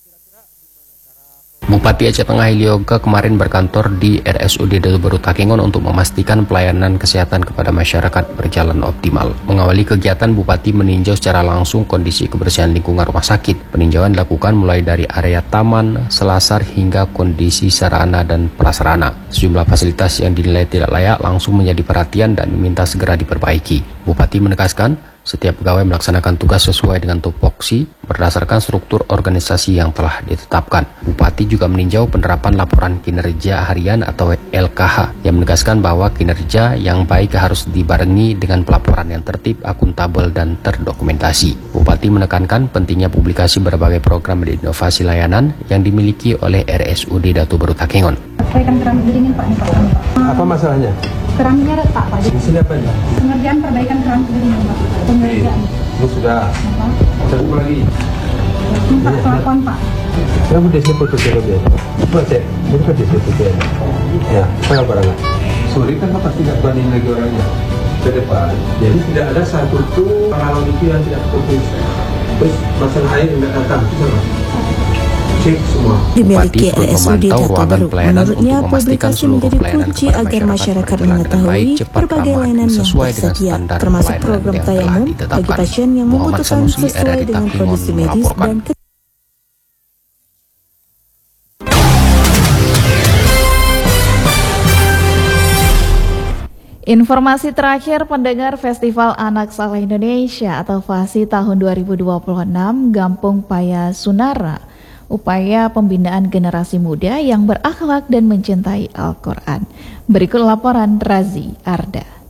Bupati Aceh Tengah Hilioga kemarin berkantor di RSUD Datu Baru Takengon untuk memastikan pelayanan kesehatan kepada masyarakat berjalan optimal. Mengawali kegiatan, Bupati meninjau secara langsung kondisi kebersihan lingkungan rumah sakit. Peninjauan dilakukan mulai dari area taman, selasar hingga kondisi sarana dan prasarana. Sejumlah fasilitas yang dinilai tidak layak langsung menjadi perhatian dan diminta segera diperbaiki. Bupati menegaskan, setiap pegawai melaksanakan tugas sesuai dengan tupoksi berdasarkan struktur organisasi yang telah ditetapkan. Bupati juga meninjau penerapan laporan kinerja harian atau LKH yang menegaskan bahwa kinerja yang baik harus dibarengi dengan pelaporan yang tertib, akuntabel, dan terdokumentasi. Bupati menekankan pentingnya publikasi berbagai program dan inovasi layanan yang dimiliki oleh RSUD Datu Baru Takengon. Perbaikan keramik dingin Pak, ini Pak. Apa masalahnya? Keramiknya retak Pak. Di sini apa ya? Pengerjaan perbaikan keramik dingin Pak. Pengerjaan. Ini sudah. Satu lagi. Minta kelakuan Pak. Saya udah siap bekerja dia. Coba cek. Bukan dia siap bekerja. Ya, saya barangnya. Sore kan Pak pasti nggak banding lagi orangnya ke depan. Jadi tidak ada satu tuh kalau itu yang tidak fokus. Terus masalah air nggak datang. Dimiliki RSUD Datu Baru. Menurutnya, publikasi menjadi kunci agar masyarakat mengetahui berbagai layanan yang tersedia, termasuk program tayamum bagi pasien yang membutuhkan sesuai dengan kondisi medis dan Informasi terakhir pendengar Festival Anak Saleh Indonesia atau FASI tahun 2026 Gampung Paya Sunara, upaya pembinaan generasi muda yang berakhlak dan mencintai Al-Quran. Berikut laporan Razi Arda.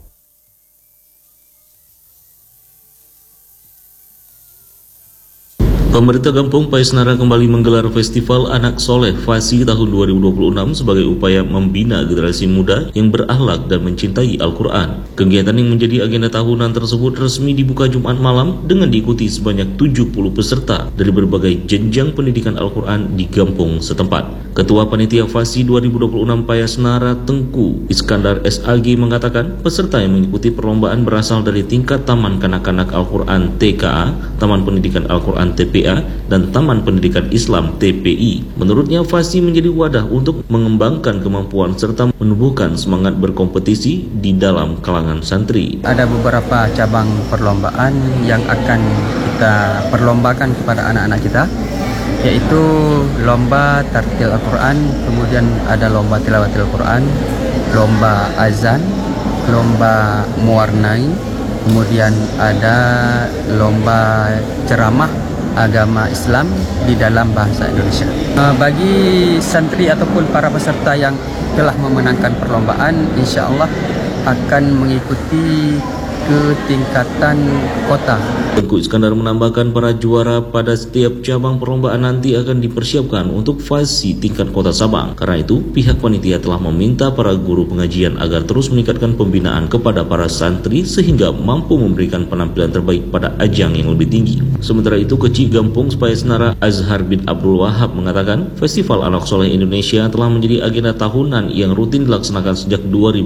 Pemerintah Kampung Paya Sunara kembali menggelar Festival Anak Soleh FASI tahun 2026 sebagai upaya membina generasi muda yang berakhlak dan mencintai Al-Quran. Kegiatan yang menjadi agenda tahunan tersebut resmi dibuka Jumat malam dengan diikuti sebanyak 70 peserta dari berbagai jenjang pendidikan Al-Quran di kampung setempat. Ketua Panitia FASI 2026 Paya Sunara Tengku Iskandar SAG mengatakan peserta yang mengikuti perlombaan berasal dari tingkat Taman Kanak-Kanak Al-Quran TKA, Taman Pendidikan Al-Quran TPA, dan Taman Pendidikan Islam TPI. Menurutnya, FASI menjadi wadah untuk mengembangkan kemampuan serta menumbuhkan semangat berkompetisi di dalam kalangan santri. Ada beberapa cabang perlombaan yang akan kita perlombakan kepada anak-anak kita, yaitu lomba tartil Al-Quran, kemudian ada lomba tilawatil Al-Quran, lomba azan, lomba mewarnai, kemudian ada lomba ceramah agama Islam di dalam bahasa Indonesia. Bagi santri ataupun para peserta yang telah memenangkan perlombaan, insya Allah akan mengikuti ke tingkatan kota. Tengku Iskandar menambahkan para juara pada setiap cabang perlombaan nanti akan dipersiapkan untuk FASI tingkat kota Sabang. Karena itu, pihak panitia telah meminta para guru pengajian agar terus meningkatkan pembinaan kepada para santri sehingga mampu memberikan penampilan terbaik pada ajang yang lebih tinggi. Sementara itu, Kecik Gampung Paya Sunara Azhar bin Abdul Wahab mengatakan, Festival Anak Soleh Indonesia telah menjadi agenda tahunan yang rutin dilaksanakan sejak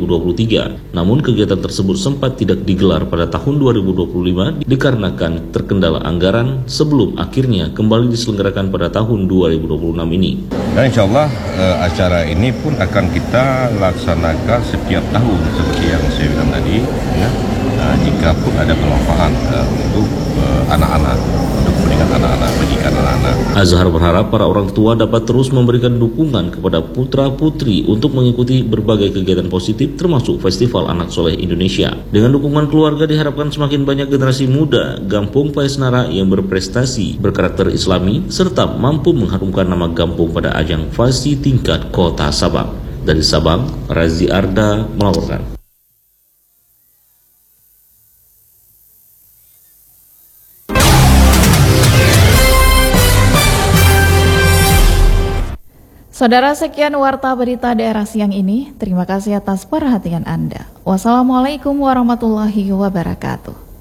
2023. Namun, kegiatan tersebut sempat tidak digelar pada tahun 2025 dikarenakan terkendala anggaran sebelum akhirnya kembali diselenggarakan pada tahun 2026 ini. Dan insya Allah acara ini pun akan kita laksanakan setiap tahun seperti yang saya bilang tadi, ya. Jika pun ada perlombaan untuk anak-anak, untuk pendidikan anak-anak, pendidikan anak-anak. Azhar berharap para orang tua dapat terus memberikan dukungan kepada putra-putri untuk mengikuti berbagai kegiatan positif termasuk Festival Anak Soleh Indonesia. Dengan dukungan keluarga diharapkan semakin banyak generasi muda Gampung Paya Sunara yang berprestasi, berkarakter Islami, serta mampu mengharumkan nama Gampung pada ajang FASI tingkat kota Sabang. Dari Sabang, Razi Arda melaporkan. Saudara, sekian warta berita daerah siang ini. Terima kasih atas perhatian Anda. Wassalamualaikum warahmatullahi wabarakatuh.